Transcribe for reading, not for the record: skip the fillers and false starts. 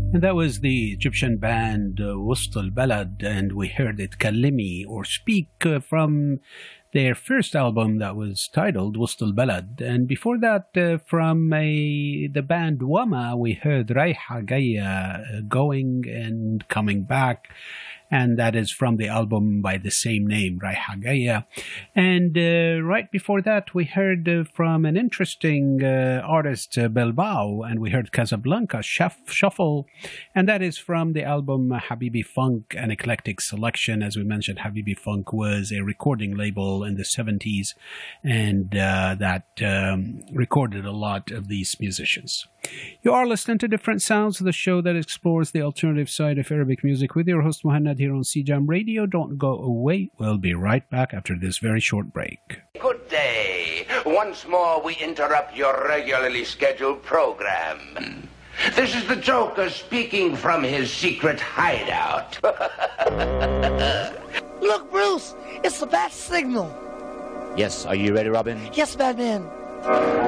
And that was the Egyptian band Wust al-Balad, and we heard it Kallimi or Speak from their first album that was titled Wust al-Balad. And before that, from the band Wama, we heard Raiha Gaya, Going and Coming Back. And that is from the album by the same name, Raiha Gaya. And right before that, we heard from an interesting artist, Bilbao, and we heard Casablanca Shuffle. And that is from the album Habibi Funk, an eclectic selection. As we mentioned, Habibi Funk was a recording label in the 70s, and that recorded a lot of these musicians. You are listening to Different Sounds, the show that explores the alternative side of Arabic music with your host Muhannad here on CJAM Radio. Don't go away. We'll be right back after this very short break. Good day. Once more we interrupt your regularly scheduled program. This is the Joker speaking from his secret hideout. Look, Bruce, it's the bat signal. Yes, are you ready, Robin? Yes, Batman.